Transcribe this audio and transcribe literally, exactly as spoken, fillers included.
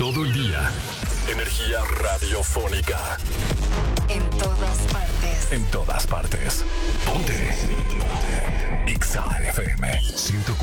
todo el día. Energía radiofónica. En todas partes. En todas partes. Ponte. Ponte. X A F M ciento